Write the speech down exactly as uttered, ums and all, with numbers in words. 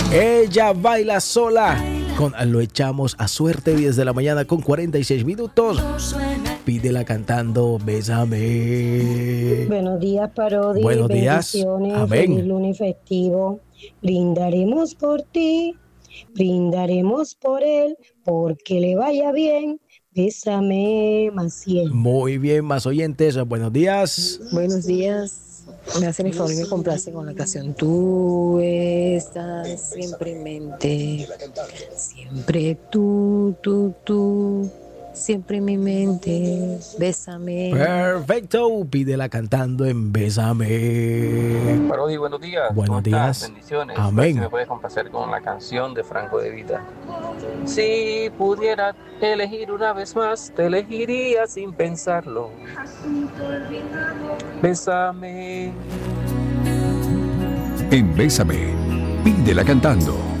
Ella baila sola. Con Lo Echamos a Suerte, diez de la mañana con cuarenta y seis minutos. Pídela cantando Bésame. Buenos días, Parodi. Buenos días. Bendiciones. Amén. Feliz lunes festivo. Brindaremos por ti, brindaremos por él, porque le vaya bien. Bésame, Maciel. Muy bien, más oyentes. Buenos días. Buenos días. Me hacen el favor y me complace con la canción. Tú estás siempre en mente, siempre tú, tú, tú, siempre en mi mente. Bésame. Perfecto, pídela cantando en Bésame. Parodi, buenos días. Buenos días. Bendiciones. Amén. Si me puedes complacer con la canción de Franco De Vita. Si pudiera elegir una vez más, te elegiría sin pensarlo. Bésame. En Bésame, pídela cantando.